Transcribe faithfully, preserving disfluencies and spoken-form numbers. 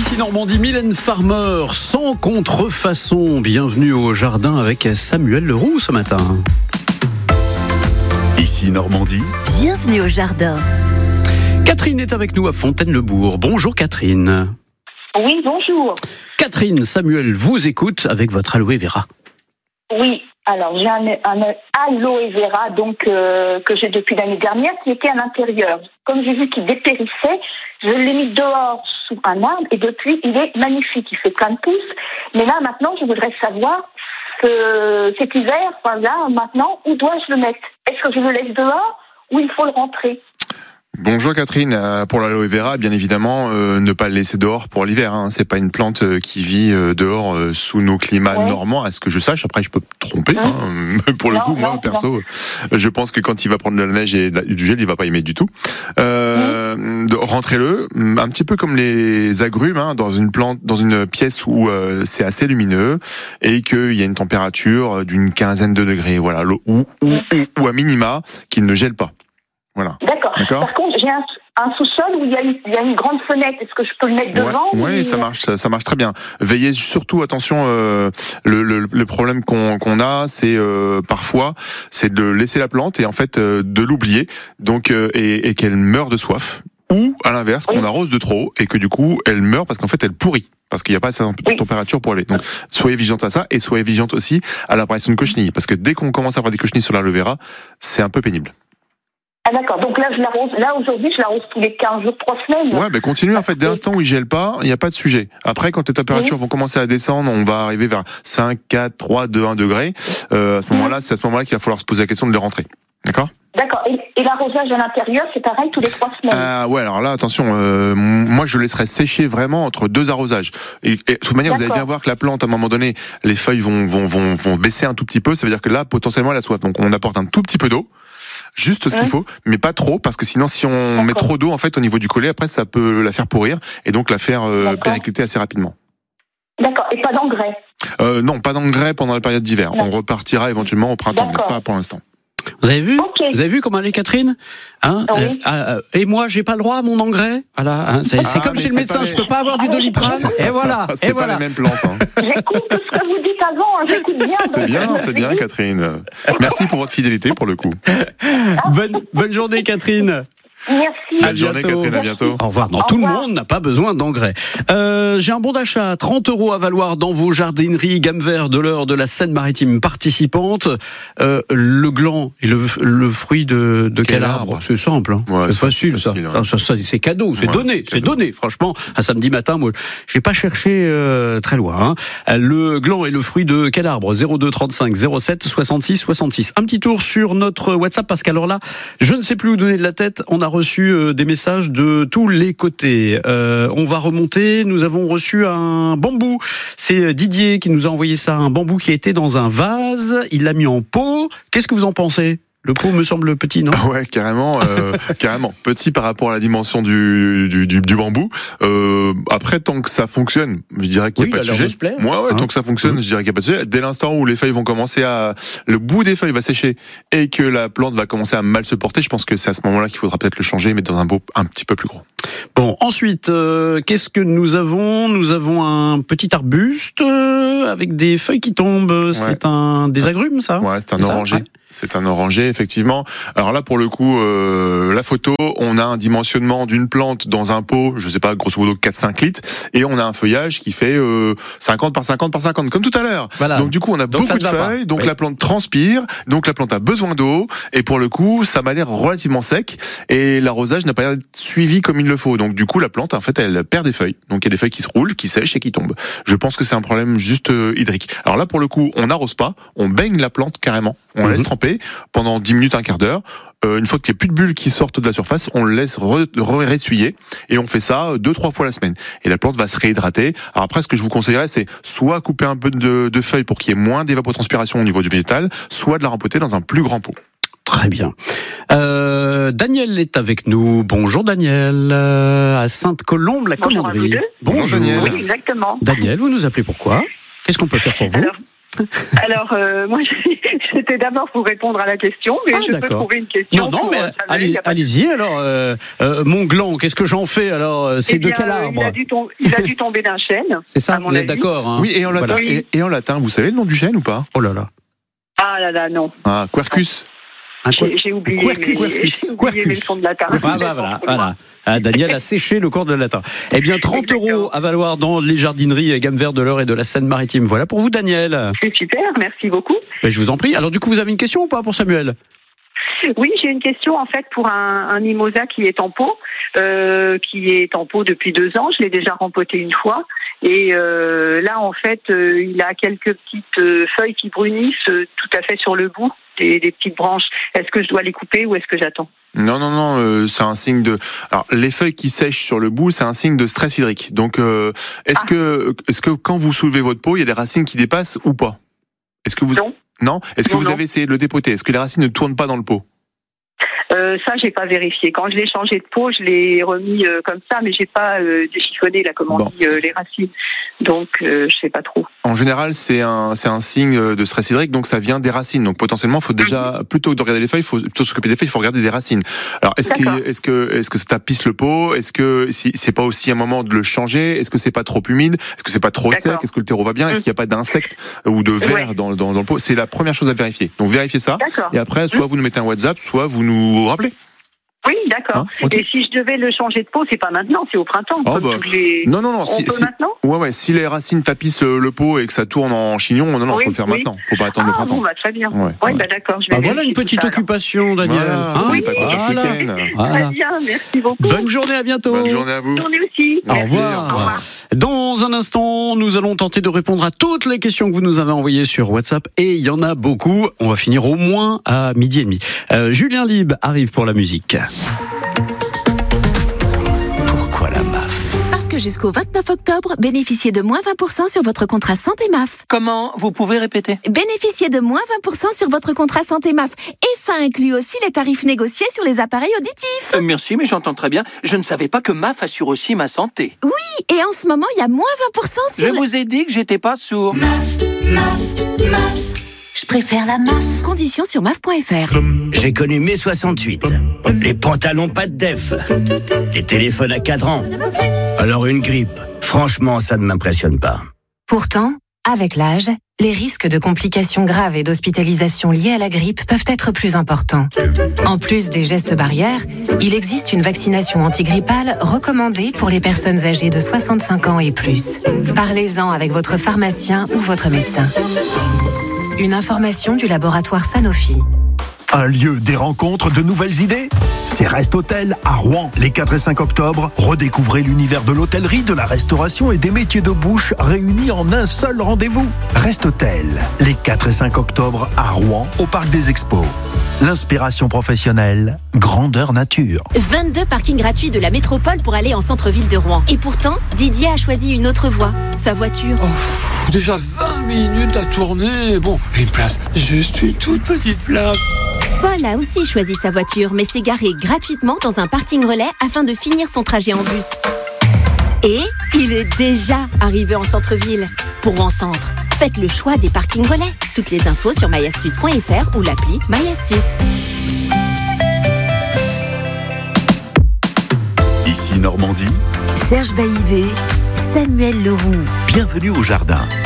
Ici Normandie, Mylène Farmer, sans contrefaçon. Bienvenue au jardin avec Samuel Leroux ce matin. Ici Normandie. Bienvenue au jardin. Catherine est avec nous à Fontaine-le-Bourg. Bonjour Catherine. Oui, bonjour. Catherine, Samuel vous écoute avec votre aloe vera. Oui, alors j'ai un, un aloe vera donc, euh, que j'ai depuis l'année dernière qui était à l'intérieur. Comme j'ai vu qu'il dépérissait, je l'ai mis dehors sous un arbre et depuis il est magnifique, il fait plein de pousses. Mais là maintenant je voudrais savoir que cet hiver, enfin là maintenant, où dois-je le mettre? Est-ce que je le laisse dehors ou il faut le rentrer? Bonjour Catherine, euh, pour l'aloe vera, bien évidemment, euh, ne pas le laisser dehors pour l'hiver. Hein. C'est pas une plante euh, qui vit euh, dehors euh, sous nos climats ouais. normands, à ce que je sache. Après, je peux me tromper. Hein. Hein. Pour le non, coup, moi, non, perso, non. je pense que quand il va prendre de la neige et du gel, il va pas aimer du tout. Euh, mmh. Rentrez-le, un petit peu comme les agrumes, hein, dans une plante, dans une pièce où euh, c'est assez lumineux et qu'il y a une température d'une quinzaine de degrés. Voilà, ou, ou, ou, ou à minima, qu'il ne gèle pas. Voilà. D'accord. D'accord. Par contre, j'ai un, un sous-sol où il y, a une, il y a une grande fenêtre. Est-ce que je peux le mettre devant? Oui, ouais, ça marche, ça, ça marche très bien. Veillez surtout, attention, euh, le, le, le problème qu'on, qu'on a, c'est euh, parfois, c'est de laisser la plante et en fait euh, de l'oublier, donc euh, et, et qu'elle meurt de soif. Ou à l'inverse, oui. qu'on arrose de trop et que du coup, elle meurt parce qu'en fait, elle pourrit. Parce qu'il n'y a pas assez de oui. température pour aller. Donc, soyez vigilante à ça et soyez vigilante aussi à l'apparition de cochenilles. Parce que dès qu'on commence à avoir des cochenilles sur l'aloe vera, c'est un peu pénible. Ah d'accord, donc là je l'arrose, là aujourd'hui je l'arrose tous les quinze jours, trois semaines. Ouais, mais continue en fait, dès l'instant où il gèle pas, il n'y a pas de sujet. Après, quand les températures oui. vont commencer à descendre, on va arriver vers cinq, quatre, trois, deux, un degré. Euh, à ce moment-là, c'est à ce moment-là qu'il va falloir se poser la question de les rentrer. D'accord ? D'accord, et, et l'arrosage à l'intérieur, c'est pareil tous les trois semaines? Ah ouais, alors là, attention, euh, moi je laisserais sécher vraiment entre deux arrosages. Et, et de toute manière, d'accord. vous allez bien voir que la plante, à un moment donné, les feuilles vont, vont, vont, vont baisser un tout petit peu, ça veut dire que là, potentiellement, elle a soif. Donc on apporte un tout petit peu d'eau. Juste ce qu'il faut, mais pas trop, parce que sinon, si on D'accord. met trop d'eau, en fait, au niveau du collet, après, ça peut la faire pourrir et donc la faire euh, péricliter assez rapidement. D'accord. Et pas d'engrais? euh, Non, pas d'engrais pendant la période d'hiver. Non. On repartira éventuellement au printemps, D'accord. mais pas pour l'instant. Vous avez vu okay. Vous avez vu comment elle est, Catherine, hein oui. euh, euh, Et moi, j'ai pas le droit à mon engrais. Voilà. Hein, c'est, c'est ah, comme chez le médecin, les... je peux pas avoir du Doliprane. Et voilà. C'est et pas voilà. les mêmes plantes. Hein. J'écoute tout ce que vous dites avant. Hein, j'écoute bien. C'est bien, c'est bien, Catherine. Merci pour votre fidélité, pour le coup. bonne, bonne journée, Catherine. Merci. Bonne journée, Catherine, à bientôt. Au revoir. Non, Au tout revoir. Le monde n'a pas besoin d'engrais. Euh, j'ai un bon d'achat, trente euros à valoir dans vos jardineries gamme vert de l'heure de la Seine-Maritime participante. Euh, le gland et le, le fruit de, de quel, quel arbre, arbre C'est simple, hein. ouais, c'est, c'est facile, facile ça. Ouais. Ça, ça. C'est cadeau, c'est ouais, donné, c'est, c'est donné. Franchement, un samedi matin, moi, j'ai pas cherché euh, très loin. Hein. Le gland est le fruit de quel arbre zéro deux trente-cinq zéro sept soixante-six soixante-six. Un petit tour sur notre WhatsApp parce qu'alors là, je ne sais plus où donner de la tête. On a reçu euh, des messages de tous les côtés. Euh, on va remonter. Nous avons reçu un bambou. C'est Didier qui nous a envoyé ça. Un bambou qui a été dans un vase. Il l'a mis en pot. Qu'est-ce que vous en pensez ? Le pot me semble petit, non ? Ouais, carrément, euh, carrément. Petit par rapport à la dimension du du, du, du bambou. Euh, après, tant que ça fonctionne, je dirais qu'il n'y a oui, pas de sujet. Moi, ouais, hein tant que ça fonctionne, mmh. je dirais qu'il n'y a pas de sujet. Dès l'instant où les feuilles vont commencer à, le bout des feuilles va sécher et que la plante va commencer à mal se porter, je pense que c'est à ce moment-là qu'il faudra peut-être le changer et mettre dans un pot un petit peu plus gros. Bon, ensuite, euh, qu'est-ce que nous avons ? Nous avons un petit arbuste euh, avec des feuilles qui tombent. Ouais. C'est un des agrumes, ça ? Ouais, c'est un c'est oranger. Ouais. C'est un oranger, effectivement. Alors là, pour le coup, euh, la photo, on a un dimensionnement d'une plante dans un pot, je sais pas, grosso modo quatre à cinq litres, et on a un feuillage qui fait euh, cinquante par cinquante par cinquante, comme tout à l'heure. Voilà. Donc du coup, on a donc beaucoup de feuilles, pas. donc oui. la plante transpire, donc la plante a besoin d'eau, et pour le coup, ça m'a l'air relativement sec, et l'arrosage n'a pas l'air suivi comme il le faut. Donc du coup, la plante, en fait, elle perd des feuilles. Donc il y a des feuilles qui se roulent, qui sèchent et qui tombent. Je pense que c'est un problème juste euh, hydrique. Alors là, pour le coup, on n'arrose pas, on baigne la plante carrément, on mm-hmm. laisse tremper pendant dix minutes, un quart d'heure. Euh, une fois qu'il n'y a plus de bulles qui sortent de la surface, on le laisse re-ressuyer et on fait ça deux, trois fois la semaine. Et la plante va se réhydrater. Alors après, ce que je vous conseillerais, c'est soit couper un peu de, de feuilles pour qu'il y ait moins d'évapotranspiration au niveau du végétal, soit de la rempoter dans un plus grand pot. Très bien. Euh, Daniel est avec nous. Bonjour Daniel, euh, à Sainte-Colombe, la Bonjour commanderie. À vous deux. Bonjour. Bonjour Daniel. Oui, exactement. Daniel, vous nous appelez pourquoi ? Qu'est-ce qu'on peut faire pour vous ? Alors, Alors, euh, moi, j'étais d'abord pour répondre à la question, mais Ah, je d'accord. peux trouver une question. Non, non, pour, mais euh, Samuel, allez, y a pas de- allez-y. Alors, euh, euh, mon gland, qu'est-ce que j'en fais alors euh, C'est Eh de bien, quel euh, arbre il a, dû tom- il a dû tomber d'un chêne. C'est ça, à mon vous êtes avis. d'accord hein Oui, et en latin, Voilà. et, et en latin, vous savez le nom du chêne ou pas? Oh là là. Ah là là, non. Ah, Quercus. Un quoi J'ai j'ai oublié, Quercus. mes, Quercus. j'ai oublié mes Quercus. leçons de latin. Ah bah voilà, voilà. Ah, Daniel a séché le cours de latin. Eh bien, trente euros Exactement. à valoir dans les jardineries Gamme Vert de l'Eure et de la Seine-Maritime. Voilà pour vous, Daniel. C'est super, merci beaucoup. Ben, je vous en prie. Alors, du coup, vous avez une question ou pas pour Samuel? Oui, j'ai une question en fait pour un, un mimosa qui est en pot, euh, qui est en pot depuis deux ans. Je l'ai déjà rempoté une fois. Et euh, là, en fait, euh, il a quelques petites euh, feuilles qui brunissent euh, tout à fait sur le bout des, des petites branches. Est-ce que je dois les couper ou est-ce que j'attends? Non, non, non, euh, c'est un signe de. Alors, les feuilles qui sèchent sur le bout, c'est un signe de stress hydrique. Donc, euh, est-ce Ah. que, est-ce que quand vous soulevez votre pot, il y a des racines qui dépassent ou pas? Est-ce que vous Non. Non. Est-ce que Non, vous non. avez essayé de le dépoter? Est-ce que les racines ne tournent pas dans le pot? Euh, ça, j'ai pas vérifié. Quand je l'ai changé de pot, je l'ai remis euh, comme ça, mais j'ai pas euh, déchiffonné là, comme on Bon. dit, euh, les racines. Donc, euh, je sais pas trop. En général, c'est un, c'est un signe de stress hydrique, donc ça vient des racines. Donc potentiellement, faut déjà, plutôt que de regarder les feuilles, faut plutôt s'occuper des feuilles, il faut regarder des racines. Alors, est-ce D'accord. que, est-ce que, est-ce que ça tapisse le pot? Est-ce que si, c'est pas aussi un moment de le changer? Est-ce que c'est pas trop humide? Est-ce que c'est pas trop D'accord. sec? Est-ce que le terreau va bien? Est-ce Mm. qu'il n'y a pas d'insectes ou de vers Ouais. dans, dans, dans le pot? C'est la première chose à vérifier. Donc vérifiez ça. D'accord. Et après, soit vous nous mettez un WhatsApp, soit vous nous rappelez. Oui, d'accord. Hein, ok. Et si je devais le changer de pot, c'est pas maintenant, c'est au printemps. Oh, comme bah, tous les... Non, non, non. On Si, peut si- maintenant? ouais, ouais. Si les racines tapissent euh, le pot et que ça tourne en chignon, non, non, Oui, faut le faire oui. maintenant. Faut pas attendre le Ah printemps. bon, bah, très bien. Ouais, Ouais, ouais. bah d'accord. Je vais Ah, voilà vérifier une tout petite ça, alors. occupation, Daniel. Voilà, Hein ça oui, n'est pas quoi faire ce voilà. week-end. Voilà. Très bien, merci beaucoup. Bonne journée, à bientôt. Bonne journée à vous. Bonne journée aussi. Au Merci. revoir. Au revoir. Dans un instant, nous allons tenter de répondre à toutes les questions que vous nous avez envoyées sur WhatsApp. Et il y en a beaucoup. On va finir au moins à midi et demi. Euh, Julien Lib arrive pour la musique. Pourquoi la M A F? Parce que jusqu'au vingt-neuf octobre, bénéficiez de moins vingt pour cent sur votre contrat santé M A F. Comment? Vous pouvez répéter? Bénéficiez de moins vingt pour cent sur votre contrat santé M A F. Et ça inclut aussi les tarifs négociés sur les appareils auditifs. Euh, merci, mais j'entends très bien. Je ne savais pas que M A F assure aussi ma santé. Et en ce moment, il y a moins vingt pour cent Je sur... le- vous ai dit que j'étais pas sourd. Je préfère la M A F. Conditions sur M A F point F R. J'ai connu mai soixante-huit. Les pantalons pas de def. Les téléphones à cadran. Alors une grippe, franchement, ça ne m'impressionne pas. Pourtant, avec l'âge, les risques de complications graves et d'hospitalisation liées à la grippe peuvent être plus importants. En plus des gestes barrières, il existe une vaccination antigrippale recommandée pour les personnes âgées de soixante-cinq ans et plus. Parlez-en avec votre pharmacien ou votre médecin. Une information du laboratoire Sanofi. Un lieu, des rencontres, de nouvelles idées? C'est Rest Hôtel à Rouen. Les quatre et cinq octobre, redécouvrez l'univers de l'hôtellerie, de la restauration et des métiers de bouche réunis en un seul rendez-vous. Rest Hôtel, les quatre et cinq octobre à Rouen, au Parc des Expos. L'inspiration professionnelle, grandeur nature. vingt-deux parkings gratuits de la métropole pour aller en centre-ville de Rouen. Et pourtant, Didier a choisi une autre voie, sa voiture. Oh, déjà vingt minutes à tourner. Bon, une place, juste une toute petite place. Paul a aussi choisi sa voiture, mais s'est garé gratuitement dans un parking relais afin de finir son trajet en bus. Et il est déjà arrivé en centre-ville. Pour Rouen Centre, faites le choix des parkings relais. Toutes les infos sur my astuce point f r ou l'appli MyAstuce. Ici Normandie, Serge Baïvé, Samuel Leroux. bienvenue au jardin.